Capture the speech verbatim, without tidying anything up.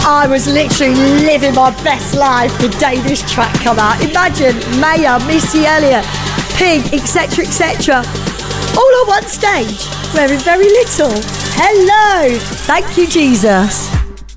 I was literally living my best life the day this track come out. Imagine Maya, Missy Elliott, Pink, et cetera, et cetera, all on one stage, wearing very little. Hello, thank you, Jesus.